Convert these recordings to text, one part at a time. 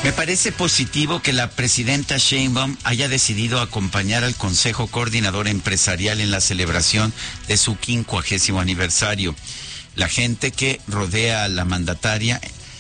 Me parece positivo que la presidenta Sheinbaum haya decidido acompañar al Consejo Coordinador Empresarial en la celebración de su 50º aniversario. La gente que rodea a la mandataria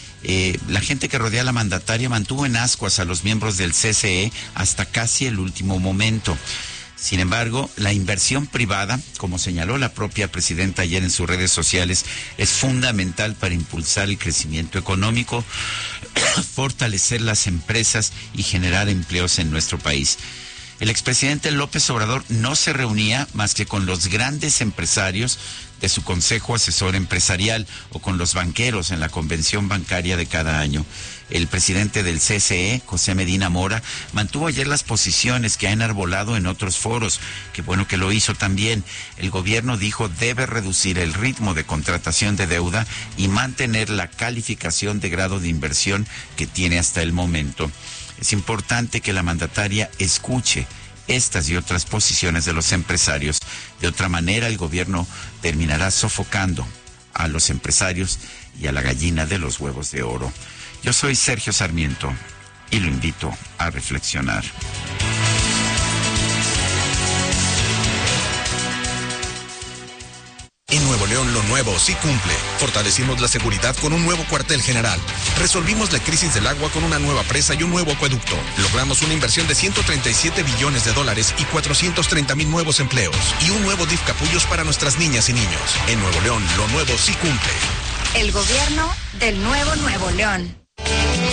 mantuvo en ascuas a los miembros del CCE hasta casi el último momento. Sin embargo, la inversión privada, como señaló la propia presidenta ayer en sus redes sociales, es fundamental para impulsar el crecimiento económico, fortalecer las empresas y generar empleos en nuestro país. El expresidente López Obrador no se reunía más que con los grandes empresarios de su Consejo Asesor Empresarial o con los banqueros en la convención bancaria de cada año. El presidente del CCE, José Medina Mora, mantuvo ayer las posiciones que ha enarbolado en otros foros. Qué bueno que lo hizo también. El gobierno dijo debe reducir el ritmo de contratación de deuda y mantener la calificación de grado de inversión que tiene hasta el momento. Es importante que la mandataria escuche estas y otras posiciones de los empresarios. De otra manera, el gobierno terminará sofocando a los empresarios y a la gallina de los huevos de oro. Yo soy Sergio Sarmiento y lo invito a reflexionar. En Nuevo León, lo nuevo sí cumple. Fortalecimos la seguridad con un nuevo cuartel general. Resolvimos la crisis del agua con una nueva presa y un nuevo acueducto. Logramos una inversión de $137 billones y 430,000 nuevos empleos. Y un nuevo DIF Capullos para nuestras niñas y niños. En Nuevo León, lo nuevo sí cumple. El gobierno del nuevo Nuevo León.